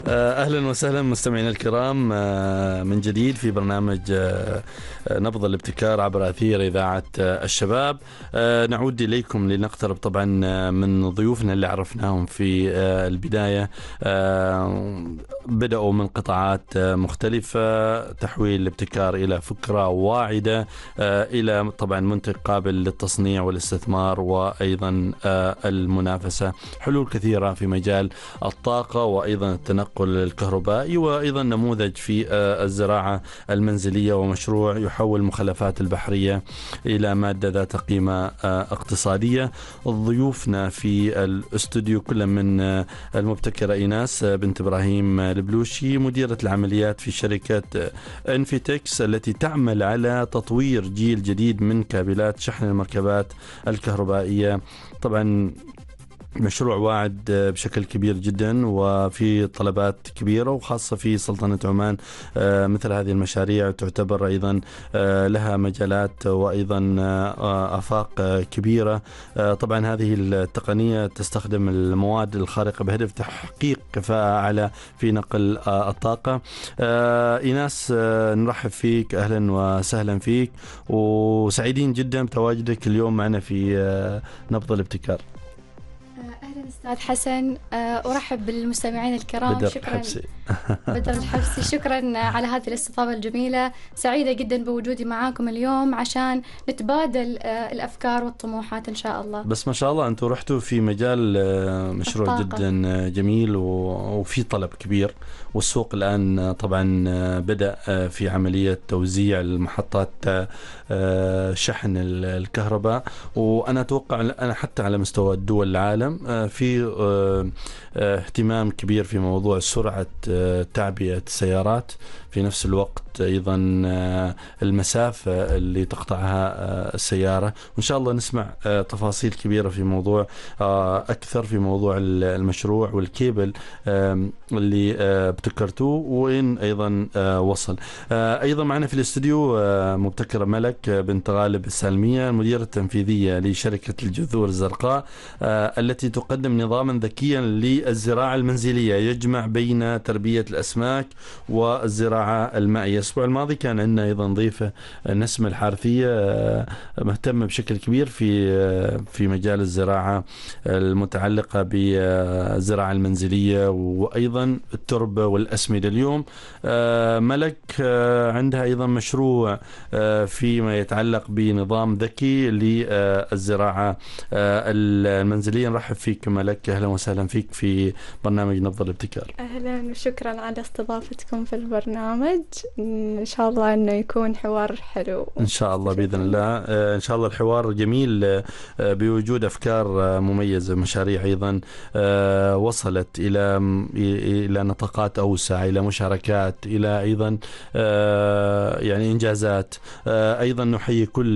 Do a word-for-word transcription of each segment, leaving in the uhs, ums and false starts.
أهلا وسهلا مستمعينا الكرام من جديد في برنامج نبض الابتكار عبر أثير إذاعة الشباب. نعود إليكم لنقترب طبعا من ضيوفنا اللي عرفناهم في البداية. بدأوا من قطاعات مختلفة، تحويل الابتكار إلى فكرة واعدة إلى طبعا منتج قابل للتصنيع والاستثمار وأيضا المنافسة. حلول كثيرة في مجال الطاقة وأيضا التنقل الكهربائي، وأيضا نموذج في الزراعة المنزلية ومشروع يحول المخلفات البحرية إلى مادة ذات قيمة اقتصادية. ضيوفنا في الاستوديو كل من المبتكرة إيناس بنت إبراهيم البلوشي، مديرة العمليات في شركة انفيتكس التي تعمل على تطوير جيل جديد من كابلات شحن المركبات الكهربائية. طبعا مشروع واعد بشكل كبير جدا وفي طلبات كبيرة، وخاصة في سلطنة عمان مثل هذه المشاريع تعتبر أيضا لها مجالات وأيضا آفاق كبيرة. طبعا هذه التقنية تستخدم المواد الخارقة بهدف تحقيق كفاءة أعلى في نقل الطاقة. إيناس، نرحب فيك، أهلا وسهلا فيك، وسعيدين جدا بتواجدك اليوم معنا في نبض الابتكار. أهلا أستاذ حسن، أرحب بالمستمعين الكرام. بدر شكرا الحبسي. بدر الحبسي، شكرا على هذه الاستضافة الجميلة. سعيدة جدا بوجودي معاكم اليوم عشان نتبادل الأفكار والطموحات إن شاء الله. بس ما شاء الله أنتم رحتوا في مجال مشروع الطاقة. جدا جميل وفي طلب كبير، والسوق الآن طبعا بدأ في عملية توزيع المحطات شحن الكهرباء، وأنا أتوقع أنا حتى على مستوى الدول العالم في اهتمام كبير في موضوع سرعة تعبئة السيارات، في نفس الوقت أيضا المسافة اللي تقطعها السيارة. وإن شاء الله نسمع تفاصيل كبيرة في موضوع أكثر في موضوع المشروع والكيبل اللي ابتكرتوه وين أيضا وصل. أيضا معنا في الاستوديو مبتكرة ملك بنت غالب السالمية، المديرة التنفيذية لشركة الجذور الزرقاء التي تقدم نظاما ذكيا للزراعة المنزلية يجمع بين تربية الأسماك والزراعة المائية. الأسبوع الماضي كان عندنا أيضا ضيفة نسمة الحارثية مهتمة بشكل كبير في في مجال الزراعة المتعلقة بالزراعة المنزلية وأيضا التربة والأسمدة. اليوم ملك عندها أيضا مشروع فيما يتعلق بنظام ذكي للزراعة المنزلية. نرحب فيك ملك، أهلا وسهلا فيك في برنامج نبض الابتكار. أهلا وشكرا على استضافتكم في البرنامج، إن شاء الله أنه يكون حوار حلو إن شاء الله بإذن الله. إن شاء الله الحوار جميل بوجود أفكار مميزة، مشاريع أيضا وصلت إلى إلى نطاقات أوسع، إلى مشاركات، إلى أيضا يعني إنجازات. أيضا نحيي كل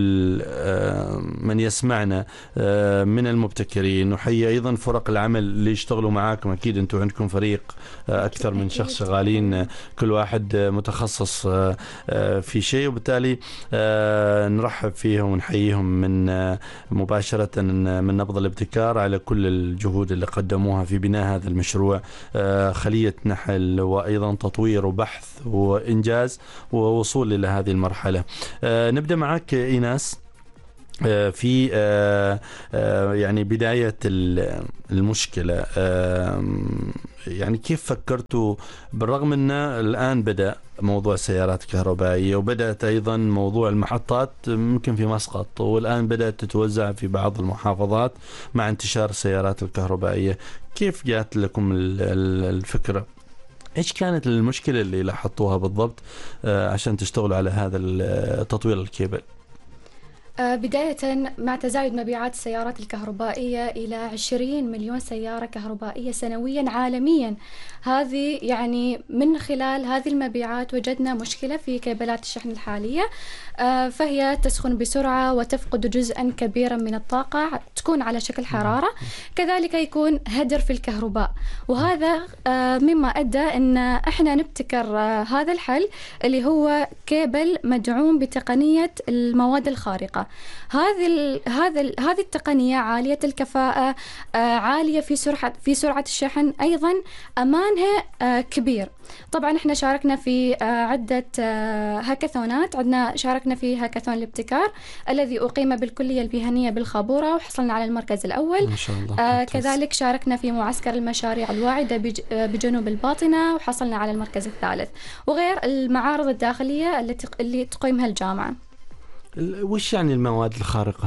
من يسمعنا من المبتكرين، نحيي أيضا فرق العمل اللي يشتغلوا معاكم. أكيد أنتم عندكم فريق أكثر من شخص شغالين، كل واحد متخصص في شيء، وبالتالي نرحب فيهم ونحييهم من مباشرة من نبض الابتكار على كل الجهود اللي قدموها في بناء هذا المشروع، خلية نحل وأيضا تطوير وبحث وإنجاز ووصول إلى هذه المرحلة. نبدأ معك إيناس في يعني بداية المشكلة. يعني كيف فكرتوا، بالرغم أن الآن بدأ موضوع السيارات الكهربائية وبدأت أيضا موضوع المحطات ممكن في مسقط، والآن بدأت تتوزع في بعض المحافظات مع انتشار السيارات الكهربائية، كيف جاءت لكم الفكرة؟ إيش كانت المشكلة اللي لاحظتوها بالضبط عشان تشتغلوا على هذا تطوير الكيبل؟ بداية مع تزايد مبيعات السيارات الكهربائية إلى عشرين مليون سيارة كهربائية سنويا عالميا، هذه يعني من خلال هذه المبيعات وجدنا مشكلة في كابلات الشحن الحالية، فهي تسخن بسرعة وتفقد جزءا كبيرا من الطاقة، تكون على شكل حرارة، كذلك يكون هدر في الكهرباء. وهذا مما أدى أن احنا نبتكر هذا الحل اللي هو كابل مدعوم بتقنية المواد الخارقة. هذه ال هذا ال هذه التقنية عالية الكفاءة، عالية في سرعة في سرعة الشحن، أيضا أمانها كبير. طبعا احنا شاركنا في عدة هاكاثونات، عندنا شاركنا في هاكاثون الابتكار الذي أقيم بالكلية المهنية بالخابورة وحصلنا على المركز الأول. ما شاء الله. آه كذلك شاركنا في معسكر المشاريع الواعدة بجنوب الباطنة وحصلنا على المركز الثالث، وغير المعارض الداخلية التي اللي تقيمها الجامعة. وش يعني المواد الخارقة؟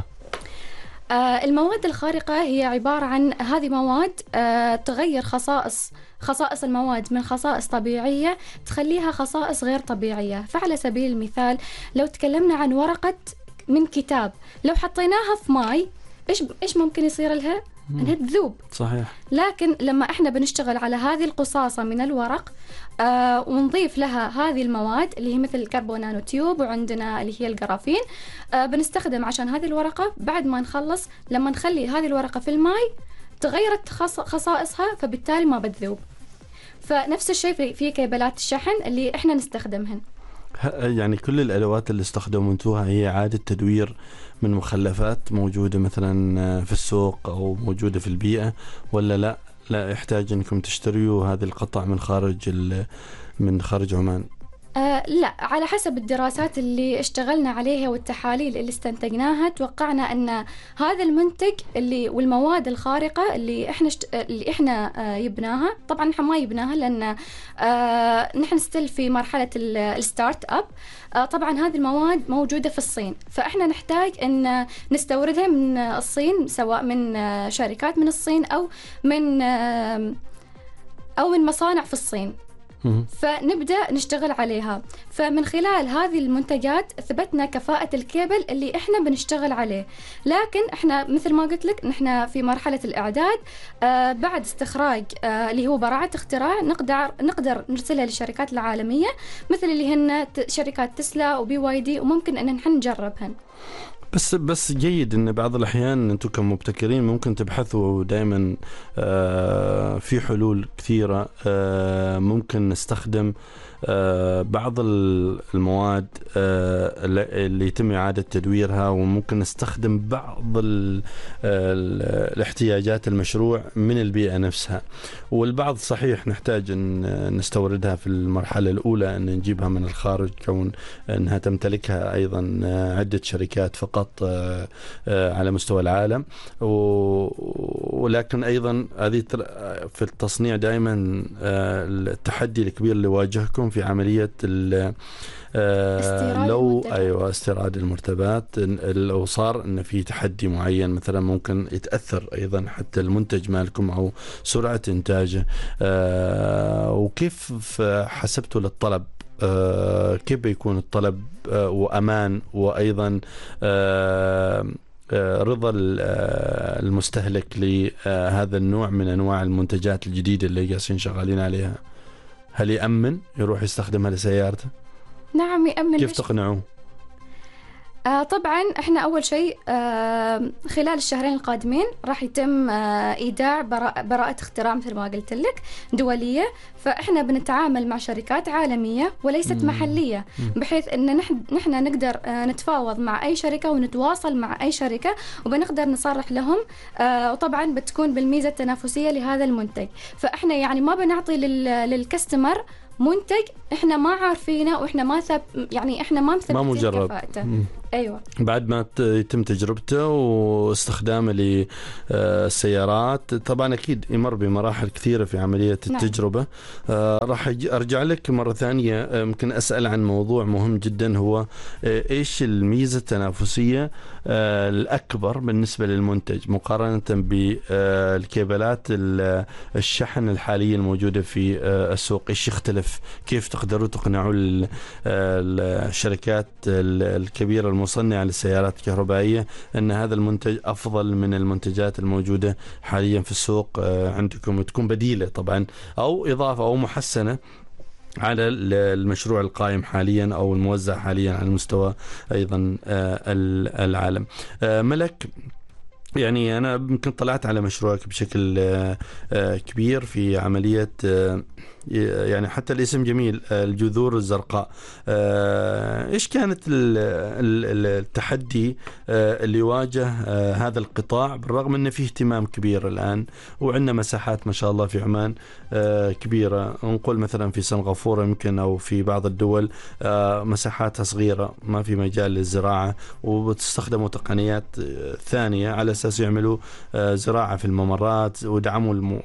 آه المواد الخارقة هي عبارة عن هذه مواد آه تغير خصائص خصائص المواد من خصائص طبيعية تخليها خصائص غير طبيعية. فعلى سبيل المثال لو تكلمنا عن ورقة من كتاب، لو حطيناها في ماء إيش إيش ممكن يصير لها؟ أنها تذوب. صحيح. لكن لما إحنا بنشتغل على هذه القصاصة من الورق آه ونضيف لها هذه المواد اللي هي مثل الكربونانو تيوب وعندنا اللي هي الجرافين، آه بنستخدم عشان هذه الورقة بعد ما نخلص لما نخلي هذه الورقة في الماء تغيرت خصائصها فبالتالي ما بتذوب. فنفس الشيء في كيبلات الشحن اللي إحنا نستخدمهن. يعني كل الأدوات اللي استخدمتوها هي إعادة تدوير من مخلفات موجودة مثلا في السوق أو موجودة في البيئة، ولا لا لا يحتاج أنكم تشتريوا هذه القطع من خارج من خارج عمان؟ آه لا، على حسب الدراسات اللي اشتغلنا عليها والتحاليل اللي استنتجناها توقعنا أن هذا المنتج اللي والمواد الخارقة اللي احنا شت... اللي احنا آه يبناها، طبعا احنا ما يبناها لأن آه نحن ستيل في مرحلة الستارت اب. آه طبعا هذه المواد موجودة في الصين، فاحنا نحتاج ان نستوردها من الصين، سواء من آه شركات من الصين او من آه او من مصانع في الصين، فنبدأ نشتغل عليها. فمن خلال هذه المنتجات ثبتنا كفاءة الكيبل اللي احنا بنشتغل عليه. لكن احنا مثل ما قلت لك نحن في مرحلة الإعداد، آه بعد استخراج آه اللي هو براعة اختراع نقدر نقدر نرسلها للشركات العالمية مثل اللي هن شركات تسلا وبي واي دي، وممكن ان نحن نجربهن. بس بس جيد ان بعض الاحيان انتم كمبتكرين ممكن تبحثوا دائما في حلول كثيره. ممكن نستخدم بعض المواد اللي يتم إعادة تدويرها، وممكن نستخدم بعض الاحتياجات المشروع من البيئة نفسها، والبعض صحيح نحتاج أن نستوردها في المرحلة الأولى، أن نجيبها من الخارج كون أنها تمتلكها أيضا عدة شركات فقط على مستوى العالم. ولكن أيضا هذه في التصنيع دائما التحدي الكبير اللي واجهكم في عملية استيراد لو المنتجات. أيوة استيراد المرتبات. لو صار أن في تحدي معين مثلا ممكن يتأثر أيضا حتى المنتج مالكم أو سرعة إنتاجه. وكيف حسبتوا للطلب؟ كيف بيكون الطلب وأمان، وأيضا رضا المستهلك لهذا النوع من أنواع المنتجات الجديدة اللي جالسين شغالين عليها؟ هل يأمن يروح يستخدمها لسيارته؟ نعم يأمن. كيف تقنعوه؟ آه طبعا احنا اول شيء آه خلال الشهرين القادمين راح يتم آه ايداع براءة, براءة اختراع مثل ما قلت لك دولية. فاحنا بنتعامل مع شركات عالمية وليست مم. محلية، بحيث ان نحن نحن نقدر آه نتفاوض مع اي شركة ونتواصل مع اي شركة وبنقدر نصرح لهم. آه وطبعا بتكون بالميزة التنافسية لهذا المنتج. فاحنا يعني ما بنعطي للكاستمر منتج احنا ما عارفينه واحنا ما ثب يعني احنا ما مثبتين كفاءته. ايوه بعد ما يتم تجربته واستخدامه للسيارات طبعا اكيد يمر بمراحل كثيره في عمليه التجربه. نعم. آه راح ارجع لك مره ثانيه، ممكن اسال عن موضوع مهم جدا، هو ايش الميزه التنافسيه آه الاكبر بالنسبه للمنتج مقارنه بالكيبلات الشحن الحاليه الموجوده في آه السوق؟ ايش يختلف؟ كيف تقدروا تقنعوا الشركات الكبيرة المصنعة للسيارات الكهربائية أن هذا المنتج أفضل من المنتجات الموجودة حاليا في السوق عندكم، وتكون بديلة طبعا أو إضافة أو محسنة على المشروع القائم حاليا أو الموزع حاليا على مستوى أيضا العالم؟ ملك، يعني أنا يمكن طلعت على مشروعك بشكل كبير في عملية يعني حتى الاسم جميل، الجذور الزرقاء. إيش كانت التحدي اللي واجه هذا القطاع بالرغم أنه فيه اهتمام كبير الآن وعندنا مساحات ما شاء الله في عمان كبيرة؟ نقول مثلا في سنغافورة يمكن أو في بعض الدول مساحاتها صغيرة ما في مجال للزراعة، وبتستخدموا تقنيات ثانية على أساس يعملوا زراعة في الممرات ودعموا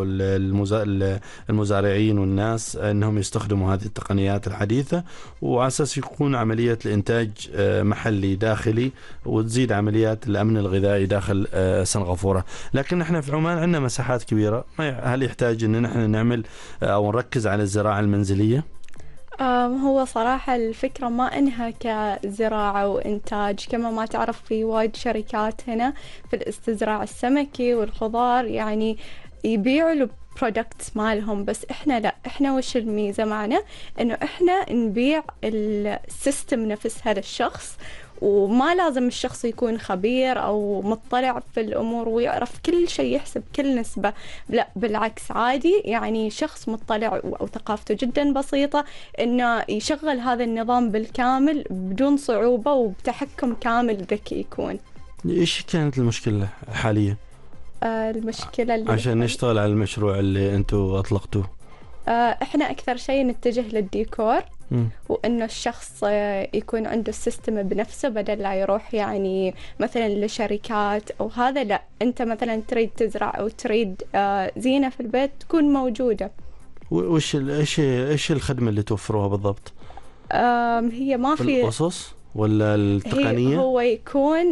المزارعين والناس أنهم يستخدموا هذه التقنيات الحديثة، وعلى أساس يكون عملية الإنتاج محلي داخلي وتزيد عمليات الأمن الغذائي داخل سنغافورة. لكن نحن في عمان عندنا مساحات كبيرة، هل يحتاج أن نحن نعمل أو نركز على الزراعة المنزلية؟ هو صراحة الفكرة ما إنها كزراعة وإنتاج، كما ما تعرف في وايد شركات هنا في الاستزراع السمكي والخضار يعني يبيعوا البرودكت مالهم، بس إحنا لا، إحنا وش الميزة معنا إنه إحنا نبيع السيستم نفسها للشخص، وما لازم الشخص يكون خبير أو مطلع في الأمور ويعرف كل شيء يحسب كل نسبة، لا بالعكس عادي يعني شخص مطلع أو ثقافته جدا بسيطة إنه يشغل هذا النظام بالكامل بدون صعوبة وبتحكم كامل ذكي يكون. إيش كانت المشكلة الحالية؟ آه المشكلة اللي عشان نشتغل على المشروع اللي أنتوا أطلقتوه. آه إحنا أكثر شيء نتجه للديكور، وإنه الشخص يكون عنده السيستم بنفسه بدل لا يروح يعني مثلا لشركات أو هذا، لا أنت مثلا تريد تزرع أو تريد زينة في البيت تكون موجودة. وش إيش إيش الخدمة اللي توفروها بالضبط؟ هي ما في القصص ولا التقنية؟ هو يكون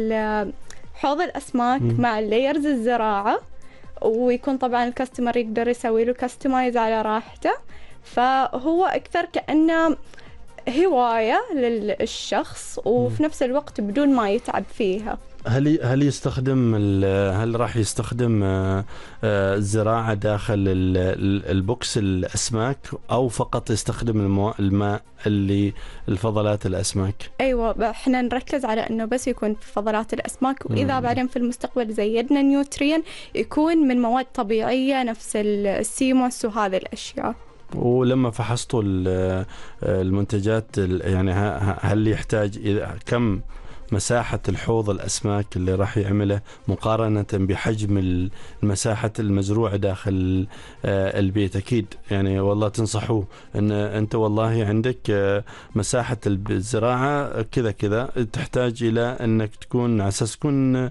حوض الأسماك م. مع اللايرز الزراعة، ويكون طبعا الكاستمر يقدر يسوي له كاستمايز على راحته، فهو أكثر كأنه هواية للشخص وفي نفس الوقت بدون ما يتعب فيها. هل هل يستخدم هل راح يستخدم الزراعة داخل البوكس الأسماك أو فقط يستخدم الماء اللي الفضلات الأسماك؟ أيوة، إحنا نركز على إنه بس يكون في فضلات الأسماك، وإذا بعدين في المستقبل زيدنا نيوتريين يكون من مواد طبيعية نفس السيموس وهذه الأشياء. ولما فحصتوا المنتجات يعني هل يحتاج كم مساحة الحوض الأسماك اللي راح يعمله مقارنة بحجم المساحة المزروعة داخل البيت؟ أكيد يعني والله تنصحوه أن أنت والله عندك مساحة الزراعة كذا كذا، تحتاج إلى أنك تكون على أساس تكون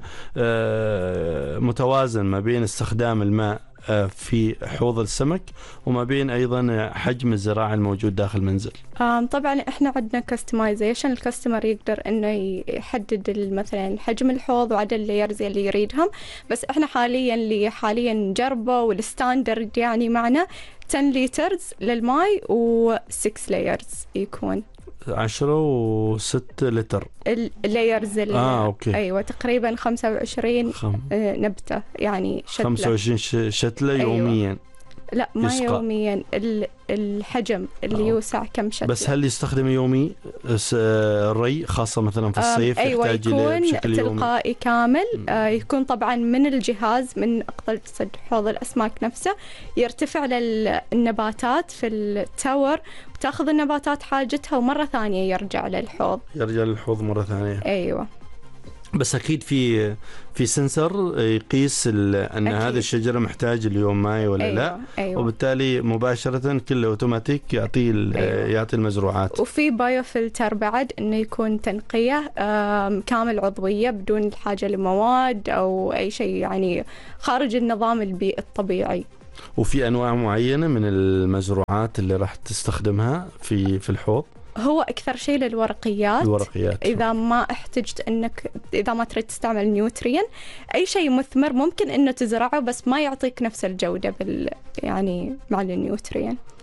متوازن ما بين استخدام الماء في حوض السمك وما بين أيضا حجم الزراعة الموجود داخل المنزل. طبعا إحنا عندنا كاستمايزيشن، الكاستمر يقدر إنه يحدد مثلا حجم الحوض وعدد اللايرز اللي يريدهم، بس إحنا حاليا اللي حاليا نجربه والستاندرد يعني معنا عشرة لترز للماء و ستة لايرز يكون عشرة وستة لتر اللايرز. آه، أوكي. أيوة تقريبا خمسة وعشرين خم... نبتة يعني شتلة. خمسة وعشرين شتلة أيوة. يوميا؟ لا ما يسقى. يوميا الحجم اللي آه. يوسع كم شتلة. بس هل يستخدم يومي الري خاصة مثلا في الصيف؟ أيوة يحتاج يكون تلقائي كامل. آه يكون طبعا من الجهاز من أقصد حوض الأسماك نفسه يرتفع للنباتات في التاور، وتأخذ النباتات حاجتها ومرة ثانية يرجع للحوض يرجع للحوض مرة ثانية. أيوة. بس أكيد في في سنسر يقيس أن هذه الشجرة محتاج اليوم ماء ولا أيوة. لا. أيوة. وبالتالي مباشرة كله أوتوماتيك يعطي أيوة. يعطي المزروعات. وفي بايو فلتر بعد إنه يكون تنقية كامل عضوية بدون الحاجة لمواد أو أي شيء يعني خارج النظام البيئي الطبيعي. وفي أنواع معينة من المزروعات اللي راح تستخدمها في في الحوض؟ هو أكثر شيء للورقيات. الورقيات إذا ما احتجت إنك إذا ما تريد تستعمل نيوتريين، أي شيء مثمر ممكن إنه تزرعه بس ما يعطيك نفس الجودة بال يعني مع النيوتريين.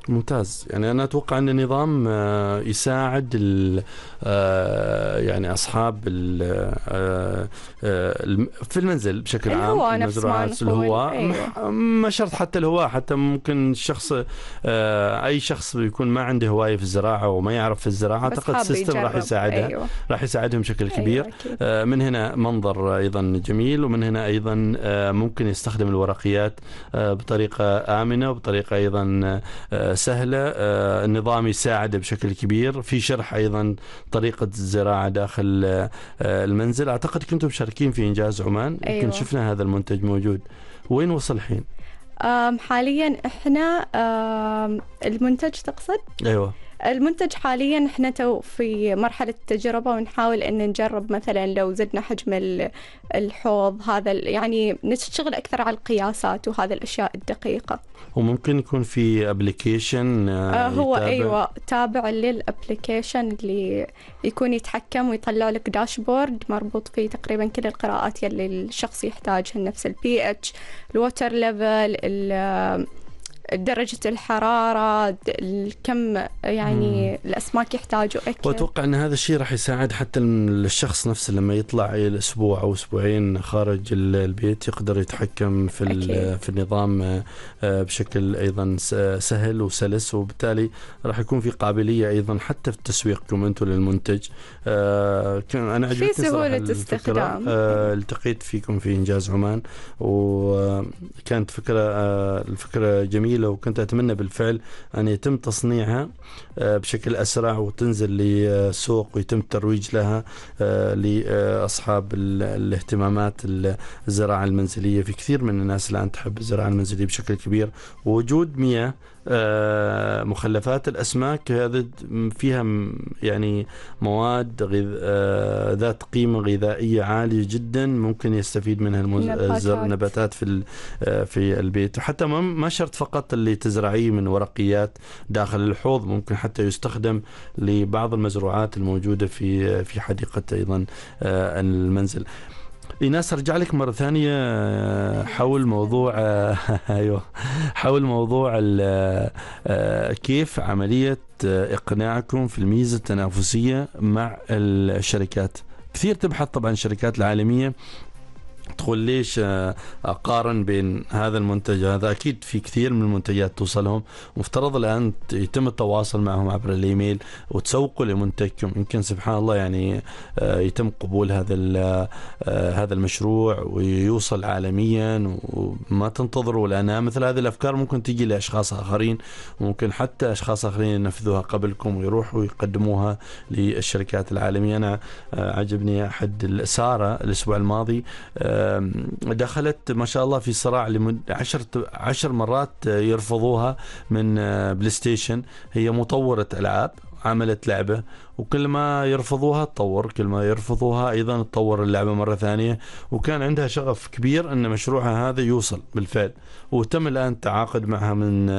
ممتاز. يعني أنا أتوقع أن النظام آه، يساعد ال آه، يعني أصحاب ال آه، آه، الم- في المنزل بشكل عام، الهواء نفس ما المزروعات، نقول. الهواء، أيوة. مح- ما شرط حتى الهواء، حتى ممكن الشخص آه، أي شخص يكون ما عنده هواية في الزراعة وما يعرف في الزراعة، بس أعتقد حاب السيستم راح يجرب. يساعدها، أيوة. راح يساعدهم بشكل كبير. أيوة أكيد. آه، من هنا منظر أيضا جميل، ومن هنا أيضا آه، ممكن يستخدم الورقيات آه، بطريقة آمنة وبطريقة أيضا آه، سهلة. آه، النظام يساعد بشكل كبير في شرح أيضا طريقة الزراعة داخل آه، المنزل. أعتقد كنتم مشاركين في إنجاز عمان. يمكن أيوة. شفنا هذا المنتج موجود. وين وصل الحين؟ أم حاليا إحنا أم المنتج تقصد؟ أيوة. المنتج حاليا احنا تو في مرحلة تجربة، ونحاول ان نجرب مثلا لو زدنا حجم ال- الحوض هذا ال- يعني نشتغل اكثر على القياسات وهذا الاشياء الدقيقة. وممكن يكون في ابلكيشن آه هو ايوه تابع للابلكيشن اللي يكون يتحكم ويطلع لك داشبورد مربوط فيه تقريبا كل القراءات يلي الشخص يحتاجها، نفس البي اتش، الووتر ليفل، درجة الحرارة، الكم يعني مم. الأسماك يحتاجوا أكل. وأتوقع أن هذا الشيء راح يساعد حتى الشخص نفسه لما يطلع الأسبوع أو أسبوعين خارج البيت يقدر يتحكم في في النظام بشكل أيضا سهل وسلس، وبالتالي راح يكون في قابلية أيضا حتى في تسويقكم أنتم للمنتج. أنا عجبتني في سهولة استخدام. التقيت فيكم في إنجاز عمان وكانت فكرة الفكرة جميلة، وكنت أتمنى بالفعل أن يتم تصنيعها بشكل أسرع وتنزل للسوق ويتم الترويج لها لأصحاب الاهتمامات الزراعة المنزلية. في كثير من الناس الآن تحب الزراعة المنزلية بشكل كبير، ووجود مياه مخلفات الأسماك هذا فيها يعني مواد ذات قيمة غذائية عالية جدا ممكن يستفيد منها النباتات في في البيت. وحتى ما شرط فقط اللي تزرعيه من ورقيات داخل الحوض، ممكن حتى يستخدم لبعض المزروعات الموجودة في في حديقة أيضا المنزل. إيناس أرجع لك مرة ثانية حول موضوع أيوة حول موضوع كيف عملية إقناعكم في الميزة التنافسية مع الشركات. كثير تبحث طبعا الشركات العالمية تقول ليش أقارن بين هذا المنتج هذا. أكيد في كثير من المنتجات توصلهم، مفترض الآن يتم التواصل معهم عبر الإيميل وتسوقوا لمنتجكم. يمكن سبحان الله يعني يتم قبول هذا هذا المشروع ويوصل عالميا، وما تنتظروا، لأن مثل هذه الأفكار ممكن تيجي لأشخاص آخرين، وممكن حتى أشخاص آخرين ينفذوها قبلكم ويروحوا يقدموها للشركات العالمية. أنا عجبني أحد سارة الأسبوع الماضي دخلت ما شاء الله في صراع لمد عشر عشر مرات يرفضوها من بلاي ستيشن. هي مطورة ألعاب، عملت لعبة وكل ما يرفضوها تطور، كل ما يرفضوها أيضا تطور اللعبة مرة ثانية، وكان عندها شغف كبير أن مشروعها هذا يوصل بالفعل. وتم الآن تعاقد معها من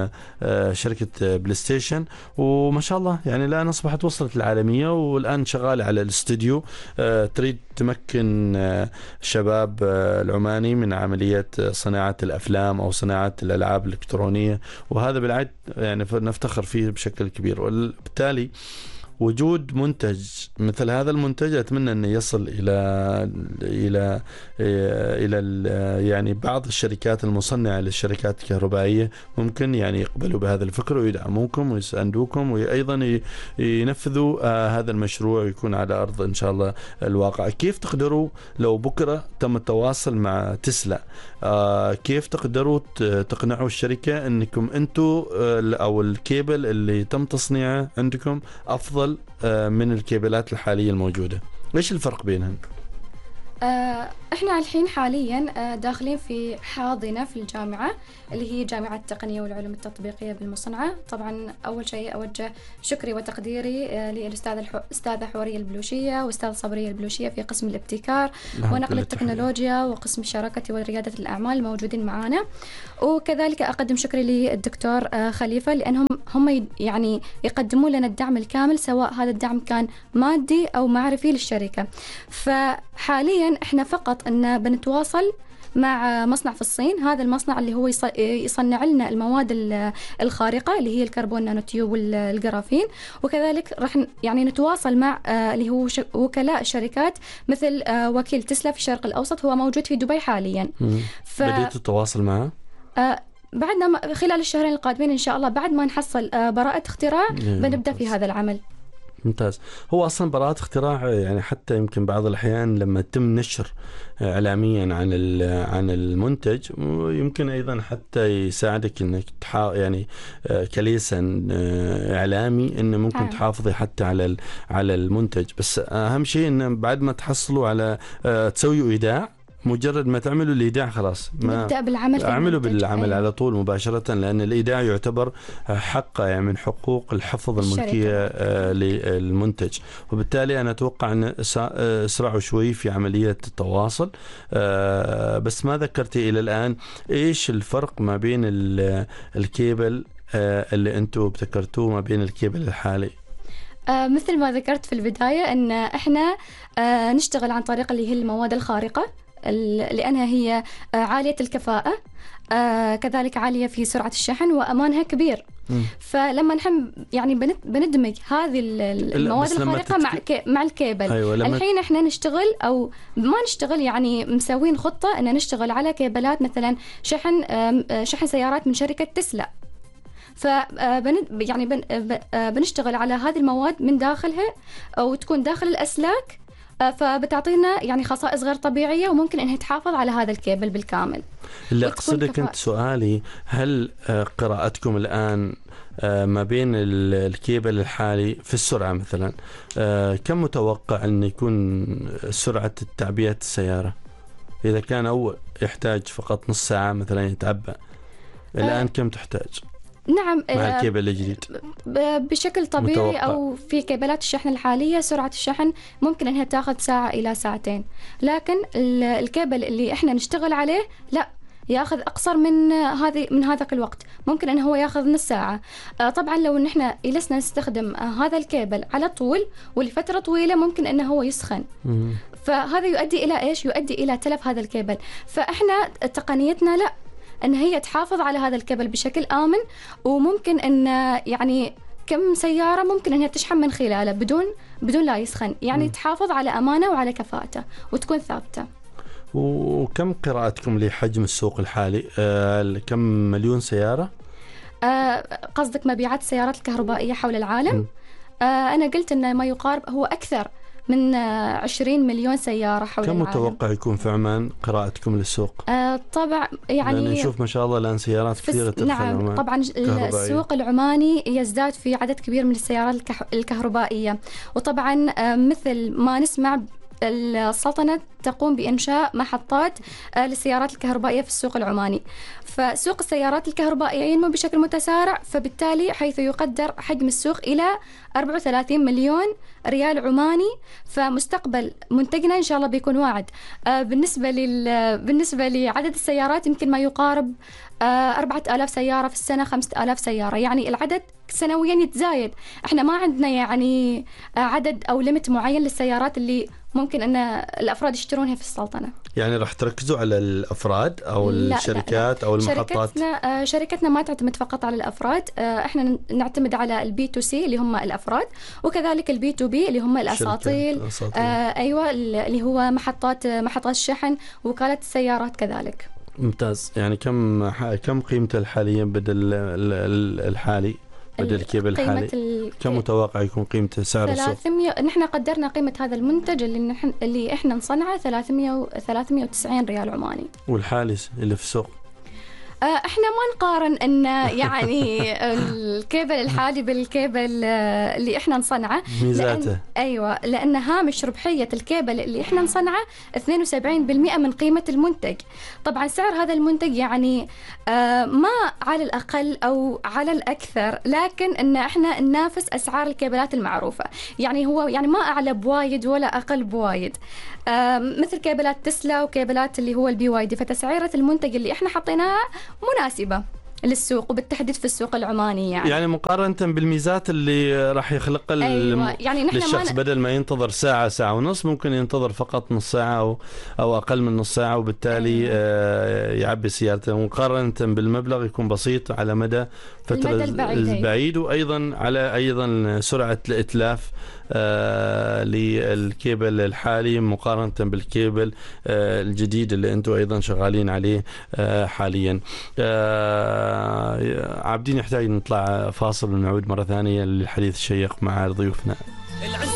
شركة بلاي ستيشن، وما شاء الله يعني الآن أصبحت وصلت العالمية، والآن شغالة على الاستوديو تريد تمكن شباب العماني من عملية صناعة الأفلام أو صناعة الألعاب الإلكترونية، وهذا بالعكس يعني نفتخر فيه بشكل كبير. وبالتالي وجود منتج مثل هذا المنتج أتمنى أن يصل إلى إلى إلى يعني بعض الشركات المصنعة للشركات الكهربائية، ممكن يعني يقبلوا بهذا الفكر ويدعموكم ويساندوكم، وأيضا ينفذوا هذا المشروع ويكون على أرض إن شاء الله الواقع. كيف تقدروا لو بكرة تم التواصل مع تسلا، كيف تقدروا تقنعوا الشركة أنكم أنتوا أو الكيبل اللي تم تصنيعه عندكم أفضل من الكيبلات الحالية الموجودة؟ إيش الفرق بينهم؟ احنا الحين حاليا داخلين في حاضنة في الجامعة اللي هي جامعة التقنية والعلوم التطبيقية بالمصنعة. طبعا أول شيء أوجه شكري وتقديري للأستاذة الأستاذة حورية البلوشية وأستاذ صبرية البلوشية في قسم الابتكار ونقل التكنولوجيا وقسم الشراكة وريادة الأعمال الموجودين معنا. وكذلك أقدم شكري للدكتور خليفة لأنهم هم يعني يقدمون لنا الدعم الكامل، سواء هذا الدعم كان مادي أو معرفي للشركة. فحاليا احنا فقط أن بنتواصل مع مصنع في الصين. هذا المصنع اللي هو يصنع لنا المواد الخارقة اللي هي الكربون نانو تيوب والجرافين. وكذلك راح يعني نتواصل مع اللي هو وكلاء الشركات مثل وكيل تسلا في الشرق الأوسط، هو موجود في دبي حاليا. ف... بديتوا التواصل معه؟ بعدنا خلال الشهرين القادمين إن شاء الله، بعد ما نحصل براءة اختراع بنبدأ في هذا العمل. ممتاز. هو أصلا براءة اختراع يعني حتى يمكن بعض الأحيان لما تم نشر إعلاميا عن عن المنتج يمكن أيضا حتى يساعدك إنك تحا يعني كليسا إعلامي إنه ممكن آه. تحافظي حتى على على المنتج. بس أهم شيء إن بعد ما تحصلوا على تسويوا إيداع، مجرد ما تعملوا الإيداع خلاص ما نبدأ بالعمل، اعملوا بالعمل أيوة. على طول مباشرة، لأن الإيداع يعتبر حق يعني من حقوق الحفظ الملكية للمنتج، وبالتالي أنا أتوقع أن أسرعوا شوي في عملية التواصل. بس ما ذكرتي إلى الآن إيش الفرق ما بين الكيبل اللي أنتم ابتكرتوه ما بين الكيبل الحالي؟ آه مثل ما ذكرت في البداية أن إحنا آه نشتغل عن طريق اللي هي المواد الخارقة، لأنها هي آه عالية الكفاءة، آه كذلك عالية في سرعة الشحن وأمانها كبير. م. فلما نحن يعني بندمج هذه المواد الخارقة مع تتك... مع الكيبل. أيوة الحين إحنا نشتغل أو ما نشتغل يعني مسوين خطة أن نشتغل على كيبلات مثلا شحن آه شحن سيارات من شركة تسلا. فبن يعني بن بنشتغل على هذه المواد من داخلها أو تكون داخل الأسلاك، فبتعطينا يعني خصائص غير طبيعية وممكن أنها تحافظ على هذا الكيبل بالكامل. اللي أقصدك أنت سؤالي، هل قراءتكم الآن ما بين الكيبل الحالي في السرعة مثلا كم متوقع أن يكون سرعة تعبئة السيارة؟ إذا كان أول يحتاج فقط نص ساعة مثلا يتعبأ، الآن كم تحتاج؟ نعم مع الكيبل الجديد بشكل طبيعي متوقع. أو في كيبلات الشحن الحالية سرعة الشحن ممكن أنها تأخذ ساعة إلى ساعتين، لكن الكيبل اللي إحنا نشتغل عليه لا يأخذ أقصر من هذه من هذاك الوقت، ممكن أنه هو يأخذ نص ساعة. طبعا لو إن إحنا جلسنا نستخدم هذا الكيبل على طول ولفترة طويلة ممكن أنه هو يسخن، فهذا يؤدي إلى إيش؟ يؤدي إلى تلف هذا الكيبل. فإحنا تقنيتنا لا، أن هي تحافظ على هذا الكيبل بشكل آمن، وممكن أن يعني كم سيارة ممكن أنها تشحن من خلاله بدون بدون لا يسخن، يعني م. تحافظ على أمانة وعلى كفاءته وتكون ثابتة. وكم قراءتكم لحجم السوق الحالي؟ آه كم مليون سيارة؟ آه قصدك مبيعات السيارات الكهربائية حول العالم؟ آه أنا قلت أن ما يقارب هو أكثر من عشرين مليون سيارة حول كم العالم. كم متوقع يكون في عمان قراءتكم للسوق؟ آه طبعا يعني لأن نشوف ما شاء الله الآن سيارات كثيرة تدخل نعم عمان. طبعا السوق العماني يزداد في عدد كبير من السيارات الكهربائية، وطبعا آه مثل ما نسمع السلطنة تقوم بإنشاء محطات للسيارات الكهربائية في السوق العماني. فسوق السيارات الكهربائية ينمو بشكل متسارع، فبالتالي حيث يقدر حجم السوق إلى أربعة وثلاثين مليون ريال عماني، فمستقبل منتجنا إن شاء الله بيكون واعد. بالنسبة لل بالنسبة لعدد السيارات يمكن ما يقارب أربعة آلاف سيارة في السنة، خمسة آلاف سيارة، يعني العدد سنويا يتزايد. احنا ما عندنا يعني عدد أو ليميت معين للسيارات اللي ممكن أن الأفراد يشترونها في السلطنة. يعني راح تركزوا على الأفراد أو لا الشركات لا لا. أو المحطات؟ شركتنا شركتنا ما تعتمد فقط على الأفراد، احنا نعتمد على البي تو سي اللي هم الأفراد، وكذلك البي تو بي اللي هم الأساطيل. آه أيوة اللي هو محطات محطات الشحن ووكالة السيارات كذلك. ممتاز. يعني كم كم قيمته الحاليا بدل الحالي بدل الكيبل الحالي؟ كم متوقع يكون قيمته سعر السوق؟ ثلاثمية. نحن قدرنا قيمة هذا المنتج اللي نحن اللي احنا نصنعه ثلاثمية ثلاثمية وتسعين ريال عماني. والحالي اللي في السوق؟ احنا ما نقارن ان يعني الكيبل الحالي بالكيبل اللي احنا نصنعه. ميزاته لأن ايوه لان هامش ربحيه الكيبل اللي احنا نصنعه اثنين وسبعين بالمئة من قيمه المنتج. طبعا سعر هذا المنتج يعني ما على الاقل او على الاكثر، لكن ان احنا ننافس اسعار الكيبلات المعروفه، يعني هو يعني ما اعلى بوايد ولا اقل بوايد، مثل كيبلات تسلا وكيبلات اللي هو البي واي دي. فتسعيره المنتج اللي احنا حطيناها مناسبة. للسوق، وبالتحديد في السوق العماني. يعني يعني مقارنة بالميزات اللي راح يخلق أيوة. يعني نحن للشخص ما ن... بدل ما ينتظر ساعة ساعة ونص ممكن ينتظر فقط نص ساعة أو أو أقل من نص ساعة، وبالتالي أيوة. آه يعبي سيارته. مقارنة بالمبلغ يكون بسيط على مدى فترة بعيد، وأيضا على أيضا سرعة الإتلاف آه للكيبل الحالي مقارنة بالكيبل آه الجديد اللي أنتم أيضا شغالين عليه آه حاليا. آه عابدين، يحتاج نطلع فاصل ونعود مرة ثانية للحديث الشيق مع ضيوفنا.